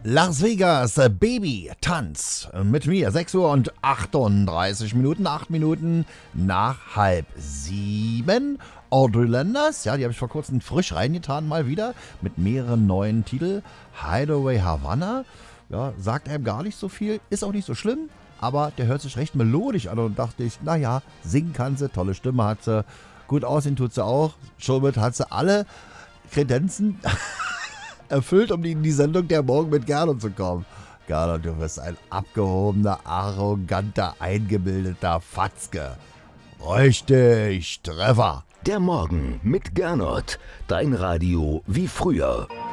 Las Vegas Baby Tanz mit mir. 6 Uhr und 38 Minuten, 8 Minuten nach halb 7. Audrey Landers, ja, die habe ich vor kurzem frisch reingetan mal wieder mit mehreren neuen Titeln. Hideaway Havana, ja, sagt einem gar nicht so viel, ist auch nicht so schlimm, aber der hört sich recht melodisch an und dachte ich, naja, singen kann sie, tolle Stimme hat sie, gut aussehen tut sie auch, somit hat sie alle Kredenzen erfüllt, um in die Sendung der Morgen mit Gernot zu kommen. Gernot, du bist ein abgehobener, arroganter, eingebildeter Fatzke. Richtig, Treffer. Der Morgen mit Gernot. Dein Radio wie früher.